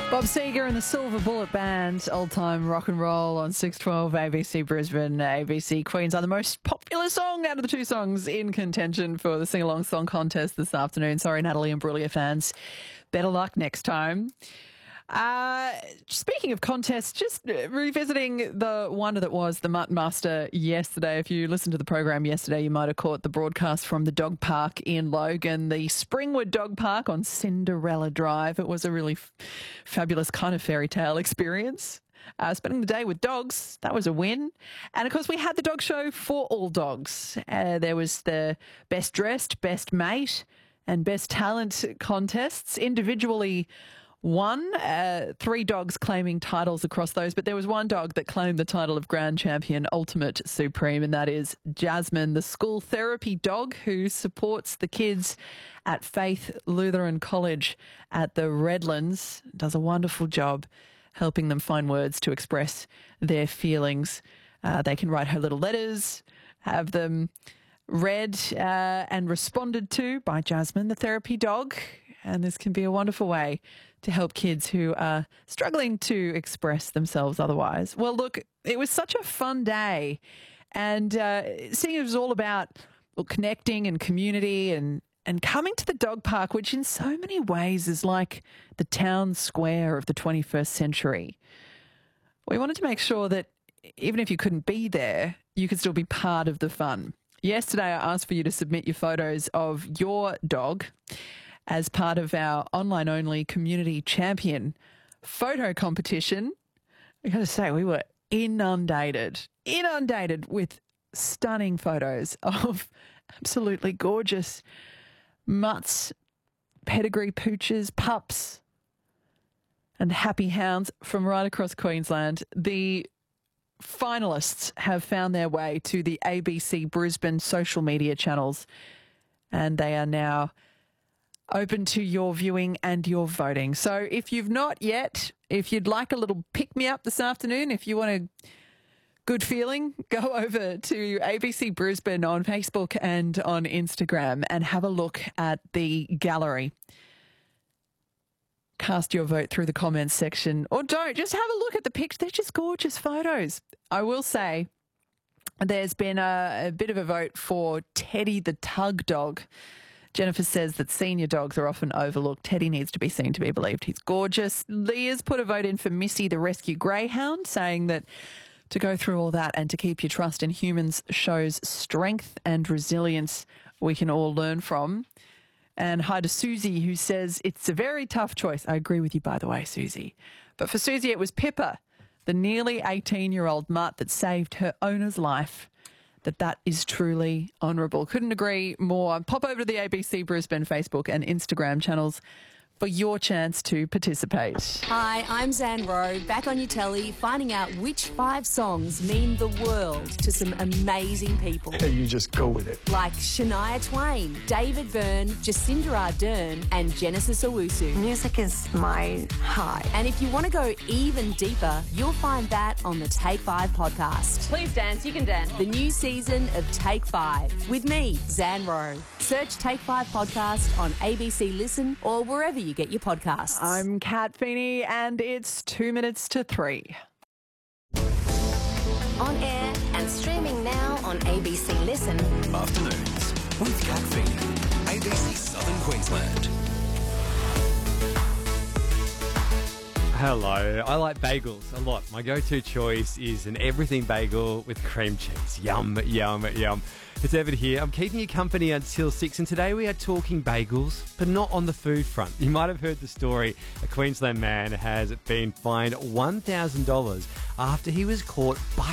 Bob Seger and the Silver Bullet Band, old-time rock and roll on 612 ABC Brisbane, ABC Queensland. The most popular song out of the two songs in contention for the Sing-Along Song Contest this afternoon. Sorry, Natalie and Brulia fans. Better luck next time. Speaking of contests, just revisiting the wonder that was the Mutt Muster yesterday. If you listened to the program yesterday, you might have caught the broadcast from the dog park in Logan, the Springwood Dog Park on Cinderella Drive. It was a really fabulous kind of fairy tale experience. Spending the day with dogs, that was a win. And of course, we had the dog show for all dogs. There was the best dressed, best mate, and best talent contests individually. Three dogs claiming titles across those, but there was one dog that claimed the title of Grand Champion Ultimate Supreme, and that is Jasmine, the school therapy dog who supports the kids at Faith Lutheran College at the Redlands. Does a wonderful job helping them find words to express their feelings. They can write her little letters, have them read and responded to by Jasmine, the therapy dog. And this can be a wonderful way to help kids who are struggling to express themselves otherwise. Well, look, it was such a fun day. And seeing it was all about connecting and community and coming to the dog park, which in so many ways is like the town square of the 21st century. We wanted to make sure that even if you couldn't be there, you could still be part of the fun. Yesterday, I asked for you to submit your photos of your dog as part of our online-only community champion photo competition. I got to say, we were inundated with stunning photos of absolutely gorgeous mutts, pedigree pooches, pups, and happy hounds from right across Queensland. The finalists have found their way to the ABC Brisbane social media channels, and they are now open to your viewing and your voting. So if you've not yet, if you'd like a little pick-me-up this afternoon, if you want a good feeling, go over to ABC Brisbane on Facebook and on Instagram and have a look at the gallery. Cast your vote through the comments section, or don't. Just have a look at the pictures. They're just gorgeous photos. I will say there's been a bit of a vote for Teddy the Tug dog. Jennifer says that senior dogs are often overlooked. Teddy needs to be seen to be believed. He's gorgeous. Leah's put a vote in for Missy the Rescue Greyhound, saying that to go through all that and to keep your trust in humans shows strength and resilience we can all learn from. And hi to Susie, who says it's a very tough choice. I agree with you, by the way, Susie. But for Susie, it was Pippa, the nearly 18-year-old mutt that saved her owner's life. That is truly honourable. Couldn't agree more. Pop over to the ABC Brisbane Facebook and Instagram channels for your chance to participate. Hi, I'm Zan Rowe, back on your telly, finding out which 5 songs mean the world to some amazing people. You just go with it. Like Shania Twain, David Byrne, Jacinda Ardern and Genesis Owusu. Music is my heart. And if you want to go even deeper, you'll find that on the Take 5 podcast. Please dance, you can dance. The new season of Take 5 with me, Zan Rowe. Search Take 5 podcast on ABC Listen or wherever you get your podcasts. I'm Kat Feeney and it's 2 minutes to 3. On air and streaming now on ABC Listen. Afternoons with Kat Feeney, ABC Southern Queensland. Hello, I like bagels a lot. My go-to choice is an everything bagel with cream cheese. Yum, yum, yum. It's Evan here. I'm keeping you company until 6, and today we are talking bagels, but not on the food front. You might have heard the story. A Queensland man has been fined $1,000 after he was caught butter